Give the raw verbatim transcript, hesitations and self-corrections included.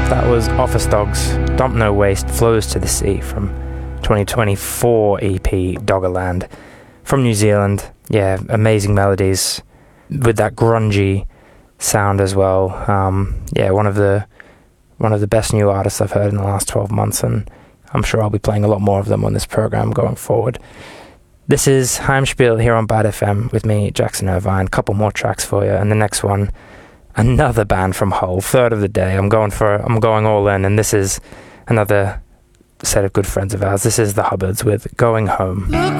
That was Office Dogs, Dump No Waste, Flows to the Sea from twenty twenty-four E P Doggerland from New Zealand. Yeah, amazing melodies with that grungy sound as well. Um, yeah, one of the one of the best new artists I've heard in the last twelve months, and I'm sure I'll be playing a lot more of them on this program going forward. This is Heimspiel here on Bad F M with me, Jackson Irvine. Couple more tracks for you, and the next one, another band from Hull, third of the day. I'm going for, I'm going all in, and this is another set of good friends of ours. This is the Hubbards with Going Home.